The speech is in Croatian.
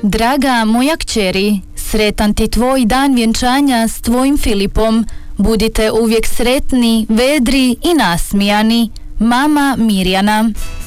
Draga moja kćeri, sretan ti tvoj dan vjenčanja s tvojim Filipom. Budite uvijek sretni, vedri i nasmijani. Mama Mirjana.